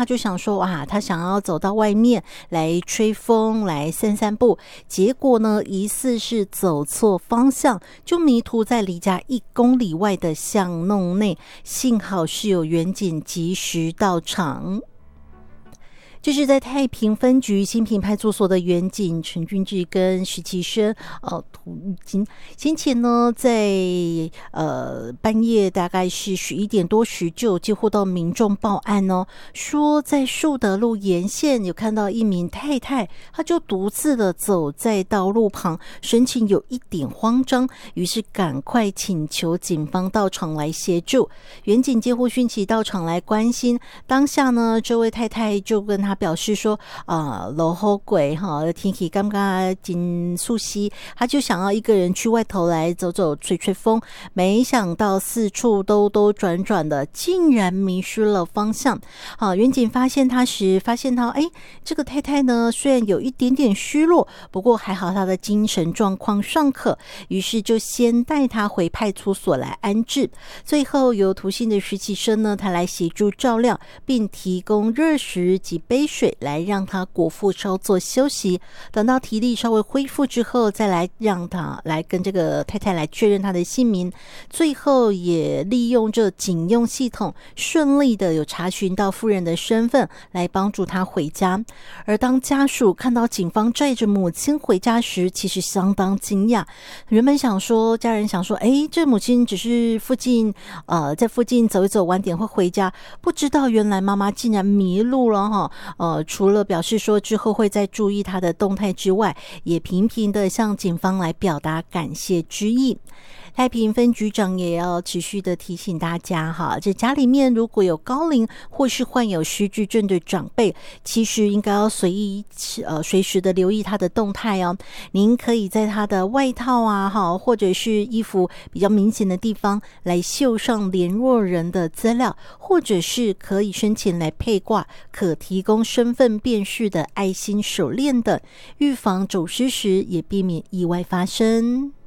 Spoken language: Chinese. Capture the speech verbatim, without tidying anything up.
他就想说哇，他想要走到外面来吹风来散散步，结果呢疑似是走错方向，就迷途在离家一公里外的巷弄内，幸好是有员警及时到场。这是在太平分局新平派出所的员警陈俊志跟实习生呃涂玉金，先前呢在呃半夜大概是十一点多时就接获到民众报案哦，说在树德路沿线有看到一名太太，她就独自的走在道路旁，神情有一点慌张，于是赶快请求警方到场来协助。员警接获讯息到场来关心，当下呢这位太太就跟他他表示说啊，落雨鬼哈，天气刚刚真舒适，他就想要一个人去外头来走走吹吹风，没想到四处兜兜转转的，竟然迷失了方向。好，员警发现他时，发现他哎，这个太太呢虽然有一点点虚弱，不过还好她的精神状况尚可，于是就先带她回派出所来安置。最后由涂姓的实习生呢，他来协助照料，并提供热食及杯水来让他果腹稍作休息，等到体力稍微恢复之后，再来让他来跟这个太太来确认他的姓名。最后也利用这警用系统顺利的有查询到夫人的身份，来帮助他回家。而当家属看到警方载着母亲回家时，其实相当惊讶。原本想说家人想说哎，这母亲只是附近呃在附近走一走，晚点会回家，不知道原来妈妈竟然迷路了哈。呃，除了表示说之后会再注意他的动态之外，也频频的向警方来表达感谢之意。太平分局长也要持续的提醒大家哈，这家里面如果有高龄或是患有失智症的长辈，其实应该要随意呃随时的留意他的动态哦。您可以在他的外套啊哈，或者是衣服比较明显的地方来绣上联络人的资料，或者是可以申请来配挂可提供身份辨识的爱心手链等，预防走失时也避免意外发生。